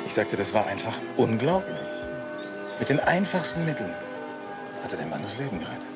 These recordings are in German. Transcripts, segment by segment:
Ich sagte, das war einfach unglaublich. Mit den einfachsten Mitteln hat er dem Mann das Leben gerettet.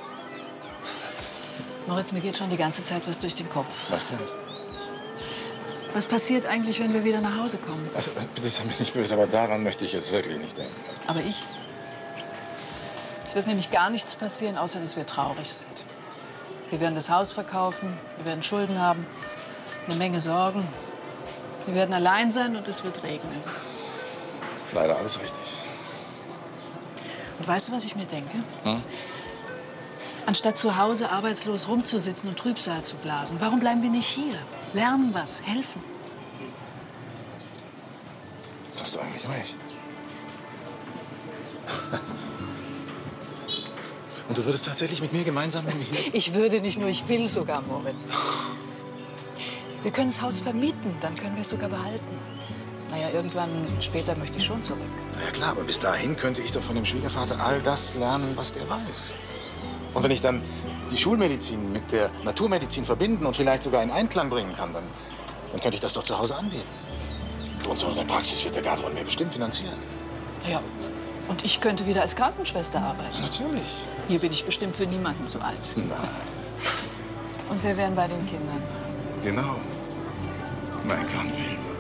Moritz, mir geht schon die ganze Zeit was durch den Kopf. Was denn? Was passiert eigentlich, wenn wir wieder nach Hause kommen? Also, bitte sei mir nicht böse, aber daran möchte ich jetzt wirklich nicht denken. Aber ich? Es wird nämlich gar nichts passieren, außer dass wir traurig sind. Wir werden das Haus verkaufen, wir werden Schulden haben, eine Menge Sorgen. Wir werden allein sein und es wird regnen. Das ist leider alles richtig. Und weißt du, was ich mir denke? Anstatt zu Hause arbeitslos rumzusitzen und Trübsal zu blasen, warum bleiben wir nicht hier? Lernen was, helfen. Hast du eigentlich recht. Und du würdest tatsächlich mit mir gemeinsam hier? Ich würde nicht nur, ich will sogar, Moritz. Wir können das Haus vermieten, dann können wir es sogar behalten. Naja, irgendwann später möchte ich schon zurück. Na ja klar, aber bis dahin könnte ich doch von dem Schwiegervater all das lernen, was der weiß. Und wenn ich dann die Schulmedizin mit der Naturmedizin verbinden und vielleicht sogar in Einklang bringen kann, dann könnte ich das doch zu Hause anbieten. Und so eine Praxis wird der Gavron mir bestimmt finanzieren. Ja, und ich könnte wieder als Krankenschwester arbeiten. Ja, natürlich. Hier bin ich bestimmt für niemanden zu alt. Nein. Und wir wären bei den Kindern. Genau. Mein Gott, will.